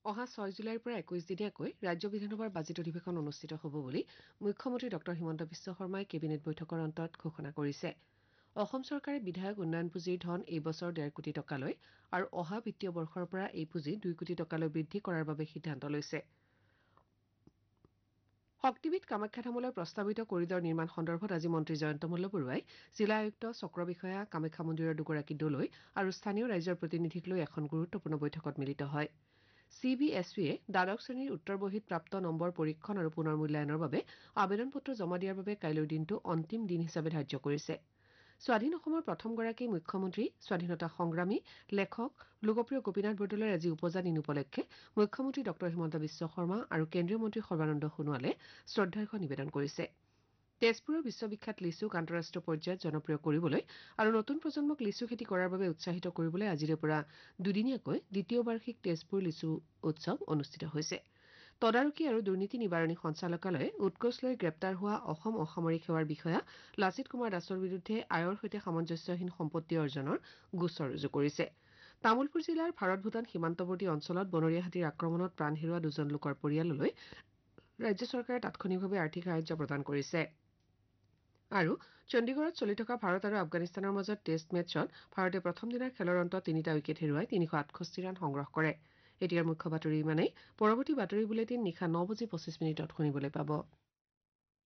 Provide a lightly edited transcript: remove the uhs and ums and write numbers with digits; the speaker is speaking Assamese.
অহা 6 জুলাইৰ পৰা 21 দিনীয়াকৈ ৰাজ্য বিধানসভাৰ বাজেট অধিৱেশন অনুষ্ঠিত হ'ব বুলি মুখ্যমন্ত্ৰী ডঃ হিমন্ত বিশ্ব শৰ্মাই কেবিনেট বৈঠকৰ অন্তত ঘোষণা কৰিছে। অসম চৰকাৰে বিধায়ক উন্নয়ন পুঁজিৰ ধন এই বছৰ 1.5 কোটি টকালৈ আৰু অহা বিত্তীয় বৰ্ষৰ পৰা এই পুঁজি 2 কোটি টকালৈ বৃদ্ধি কৰাৰ বাবে সিদ্ধান্ত লৈছে। শক্তিবিদ কামাখ্যাধামলৈ প্ৰস্তাৱিত কৰিডৰ নিৰ্মাণ সন্দৰ্ভত আজি মন্ত্ৰী জয়ন্ত মল্লবৰুৱাই জিলা আয়ুক্ত চক্ৰ বিষয়া কামাখ্যা মন্দিৰৰ দুগৰাকী দলৈ আৰু স্থানীয় ৰাইজৰ প্ৰতিনিধিক লৈ এখন গুৰুত্বপূৰ্ণ বৈঠকত মিলিত হয়। CBSE দ্বাদশ শ্ৰেণীৰ উত্তৰ বহীত প্ৰাপ্ত নম্বৰ পৰীক্ষণ আৰু পুনৰ মূল্যায়নৰ বাবে আবেদন পত্ৰ জমা দিয়াৰ বাবে কাইলৈৰ দিনটো অন্তিম দিন হিচাপে ধাৰ্য কৰিছে। স্বাধীন অসমৰ প্ৰথমগৰাকী মুখ্যমন্ত্ৰী স্বাধীনতা সংগ্ৰামী লেখক লোকপ্ৰিয় গোপীনাথ বৰদলৈৰ আজি উপজা দিন উপলক্ষে মুখ্যমন্ত্ৰী ডঃ হিমন্ত বিশ্ব শৰ্মা আৰু কেন্দ্ৰীয় মন্ত্ৰী সৰ্বানন্দ সোণোৱালে শ্ৰদ্ধাৰ্ঘ্য নিবেদন কৰিছে। তেজপুৰৰ বিশ্ববিখ্যাত লিচুক আন্তঃৰাষ্ট্ৰীয় পৰ্যায়ত জনপ্ৰিয় কৰিবলৈ আৰু নতুন প্ৰজন্মক লিচু খেতি কৰাৰ বাবে উৎসাহিত কৰিবলৈ আজিৰে পৰা দুদিনীয়াকৈ দ্বিতীয় বাৰ্ষিক তেজপুৰ লিচু উৎসৱ অনুষ্ঠিত হৈছে। তদাৰকী আৰু দুৰ্নীতি নিবাৰণী সঞ্চালকালয়ে উৎকোচ লৈ গ্ৰেপ্তাৰ হোৱা অসম অসামৰিক সেৱাৰ বিষয়া লাচিত কুমাৰ দাসৰ বিৰুদ্ধে আয়ৰ সৈতে সামঞ্জস্যহীন সম্পত্তি অৰ্জনৰ গোচৰ ৰুজু কৰিছে। তামুলপুৰ জিলাৰ ভাৰত ভূটান সীমান্তৱৰ্তী অঞ্চলত বনৰীয়া হাতীৰ আক্ৰমণত প্ৰাণ হেৰুওৱা 2জন লোকৰ পৰিয়াললৈ ৰাজ্য চৰকাৰে তাৎক্ষণিকভাৱে আৰ্থিক সাহায্য প্ৰদান কৰিছে। আৰু চণ্ডীগড়ত চলি থকা ভাৰত আৰু আফগানিস্তানৰ মাজত টেষ্ট মেচত ভাৰতে প্ৰথম দিনাৰ খেলৰ অন্তত 3টা উইকেট হেৰুৱাই 368 ৰান সংগ্ৰহ কৰে। এতিয়াৰ মুখ্য বাতৰি ইমানেই। পৰৱৰ্তী বাতৰি বুলেটিন নিশা 9:25 শুনিবলৈ পাব।